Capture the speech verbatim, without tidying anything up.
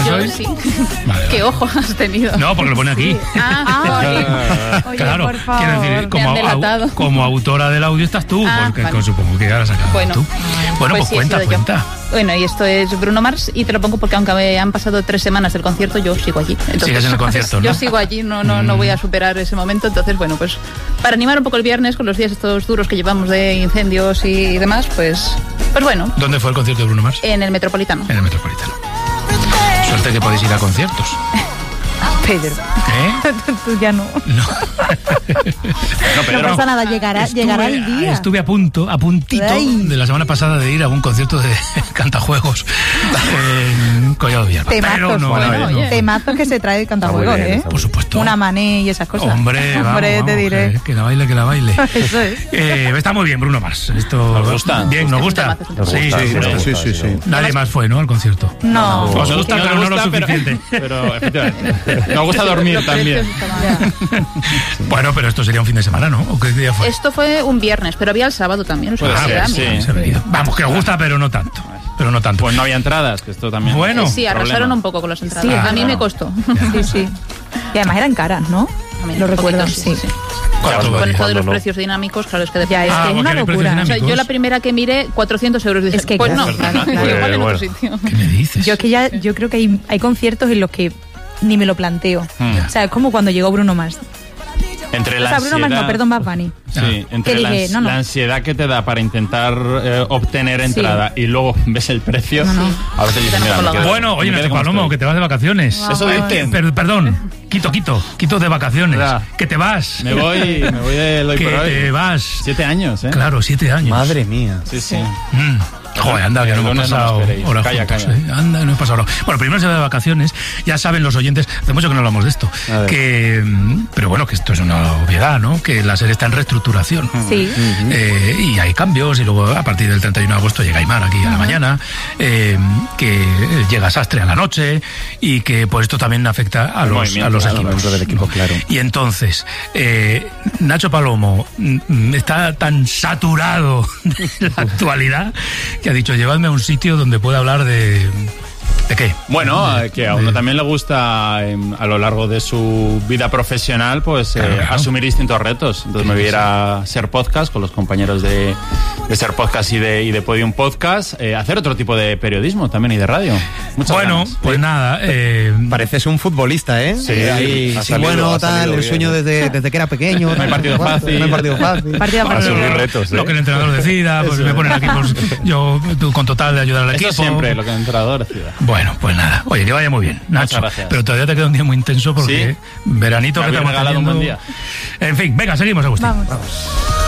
yo hoy? Sí. Vale, ¿Qué vale. ojo has tenido? No, porque lo pone aquí. Ah, ah, oye, Claro, por favor. quiero decir, Me como, han delatado. au- como autora del audio estás tú, Ah, porque vale. supongo que ya la has sacado Bueno, tú. Bueno, pues, sí, he cuenta, sido yo. cuenta. Bueno, y esto es Bruno Mars y te lo pongo porque aunque me han pasado tres semanas del concierto, yo sigo allí. Entonces, Sigues en el concierto, ¿no? Yo sigo allí, no, no, no voy a superar ese momento. Entonces, bueno, pues para animar un poco el viernes con los días estos duros que llevamos de incendios y demás, pues, pues bueno, ¿Dónde fue el concierto de Bruno Mars? en el Metropolitano. En el Metropolitano. Suerte que podéis ir a conciertos. Pedro, ¿Eh? tú ya no. No. No, Pedro, No pasa nada, llegará, Estuve- llegará el día. Estuve a punto, a puntito Ay. de la semana pasada de ir a un concierto de cantajuegos en Collado Villalba. Temazos, Pero no, bueno, no, oye. no. Temazos que se trae el cantajuegos, Está muy bien, ¿eh? está muy Por supuesto. Una mané y esas cosas. Hombre, vamos, Hombre, vamos, te diré. Que, que la baile, que la baile. Eso es. Eh, está muy bien, Bruno Mars. Esto ¿Nos gusta? Bien, nos gusta. Es un temazo, Nos Sí, gusta, sí, sí, nos sí, gusta. sí, sí, sí. Nadie más fue, ¿no? Al concierto. No. Os gusta, Nos pero no lo gusta, pero- suficiente. Pero, efectivamente, nos gusta dormir Los también. precios estaban- Bueno, pero esto sería un fin de semana, ¿no? ¿O qué día fue? Esto fue un viernes, pero había el sábado también. o sea, Puede que ser, era, sí. mira. Se ha venido. Vamos, que os gusta, pero no tanto. Pero no tanto. Pues no había entradas, que esto también. Bueno. Sí, arrasaron problema. un poco con las entradas. Sí, a mí claro. me costó. Sí, sí. Y además eran caras, ¿no? A mí, Lo un recuerdo, poquito, sí. sí. ¿Cuánto Con vale? esto de los no? precios dinámicos, claro, es que Ya, es Ah, que es porque una hay precios locura. O sea, dinámicos. yo la primera que miré, cuatrocientos euros. Dices, Es que pues no, claro, claro, claro. igual en otro Bueno. sitio. ¿Qué me dices? Yo es que ya, yo creo que hay, hay conciertos en los que ni me lo planteo. Hmm. O sea, es como cuando llegó Bruno Mars. Entre O la sea, Bruno Mars, ansiedad- no, perdón, Bad Bunny. Sí, entre Que la, dije, no, no. la ansiedad que te da para intentar eh, obtener entrada y luego ves el precio, No, no. a veces dices, mira, me quedo- Bueno, oye, me quedo Nacho como Palomo, estoy. que te vas de vacaciones. Eso dicen. Per- perdón, quito, quito, quito de vacaciones. Ya. Que te vas. Me voy, me voy de hoy que por hoy. te vas. Siete años, ¿eh? Claro, siete años. Madre mía. Sí, sí. Mm. Joder, anda, que no hemos Lunes no pasado me esperéis. horas Calla, juntos, calla. ¿eh? Anda, que no hemos pasado horas. Bueno, primero se va de vacaciones. Ya saben los oyentes, hace mucho que no hablamos de esto. A ver. Que, mm, pero bueno, que esto es una obviedad, ¿no? Que la serie está en reestructuración. Sí. Eh, y hay cambios y luego a partir del treinta y uno de agosto llega Aymar aquí a la mañana, eh, que llega Sastre a la noche y que pues esto también afecta a El los, movimiento, a los claro, equipos. dentro del equipo, claro. Y entonces, eh, Nacho Palomo mm, está tan saturado de la actualidad que ha dicho, llevadme a un sitio donde pueda hablar de... ¿De qué? Bueno, De- eh, que a uno de- también le gusta eh, a lo largo de su vida profesional pues eh, Claro, claro. asumir distintos retos. Entonces me voy a ir a Ser Podcast con los compañeros de, de Ser Podcast y de, y de Podium Podcast, eh, hacer otro tipo de periodismo también y de radio. Muchas Bueno, ganas. pues nada, eh, Pareces un futbolista, ¿eh? Sí, ahí, ha sí, salido, bueno, ha tal, salido el bien. sueño desde, desde que era pequeño. No hay partido fácil. No hay partido fácil. Partido Para fácil. asumir retos, ¿eh? lo que el entrenador decida, pues me ponen aquí, pues yo tú, con total de ayudar al Eso equipo. siempre, lo que el entrenador decida. Bueno, pues nada. Oye, que vaya muy bien, Nacho. gracias. Pero todavía te queda un día muy intenso porque Sí. veranito Me que habéis estamos regalado un teniendo. buen día. En fin, venga, seguimos, Agustín. Vamos.